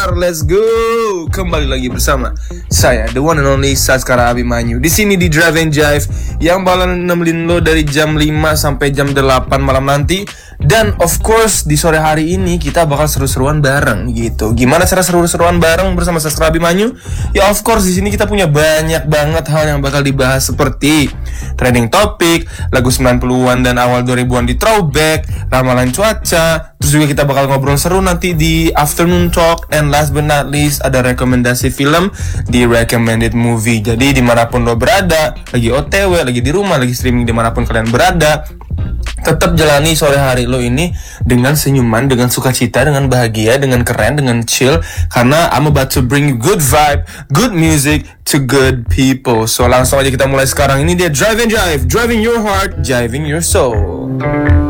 pendengar, let's go. Kembali lagi bersama saya, the one and only Saskara Abimanyu. Di sini di Drive and Jive yang bakalan nemenin lo dari jam 5 sampai jam 8 malam nanti. Dan of course di sore hari ini kita bakal seru-seruan bareng gitu. Gimana cara seru-seruan bareng bersama Saskara Abimanyu? Ya of course di sini kita punya banyak banget hal yang bakal dibahas seperti trending topik, lagu 90-an dan awal 2000-an di throwback, ramalan cuaca. Terus juga kita bakal ngobrol seru nanti di afternoon talk. And last but not least ada rekomendasi film di recommended movie. Jadi dimanapun lo berada, lagi OTW, lagi di rumah, lagi streaming dimanapun kalian berada, tetap jalani sore hari lo ini dengan senyuman, dengan sukacita, dengan bahagia, dengan keren, dengan chill. Karena I'm about to bring you good vibe, good music to good people. So langsung aja kita mulai sekarang. Ini dia Drive and Jive, driving your heart, jiving your soul.